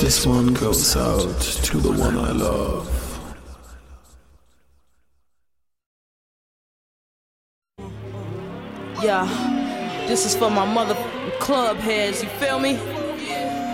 This one goes out to the one I love. Yeah, this is for my mother club heads, you feel me?